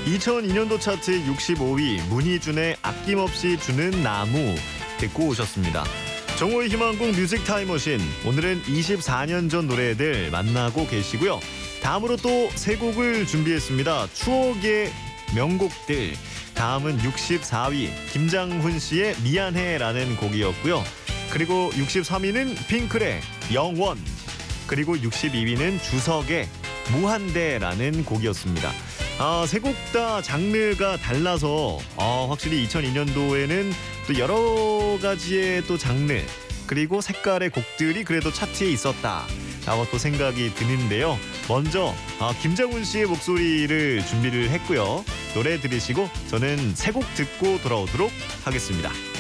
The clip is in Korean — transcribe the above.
2002년도 차트 65위 문희준의 아낌없이 주는 나무 듣고 오셨습니다. 정호의 희망곡 뮤직 타임머신, 오늘은 24년 전 노래들 만나고 계시고요. 다음으로 또 세 곡을 준비했습니다. 추억의 명곡들. 다음은 64위 김장훈 씨의 미안해라는 곡이었고요. 그리고 63위는 핑클의 영원, 그리고 62위는 주석의 무한대라는 곡이었습니다. 세 곡 다 장르가 달라서 확실히 2002년도에는 또 여러 가지의 또 장르 그리고 색깔의 곡들이 그래도 차트에 있었다라고 또 생각이 드는데요. 먼저 김장훈 씨의 목소리를 준비를 했고요. 노래 들으시고 저는 세 곡 듣고 돌아오도록 하겠습니다.